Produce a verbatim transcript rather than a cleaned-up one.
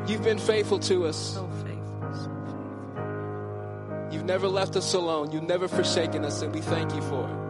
You've been faithful to us. So faithful, so faithful. You've never left us alone. You've never forsaken us, and we thank you for it.